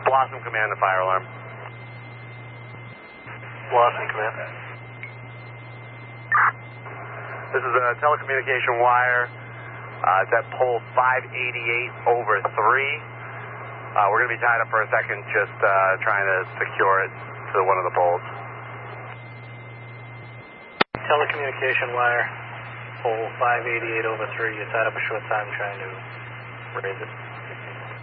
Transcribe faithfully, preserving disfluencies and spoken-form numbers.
Blossom Command to fire alarm. Blossom Command. This is a telecommunication wire. Uh, it's at pole five eighty-eight over three. Uh, we're going to be tied up for a second just uh, trying to secure it to one of the poles. Telecommunication wire, pole five eighty-eight over three. You're tied up a short time trying to raise it.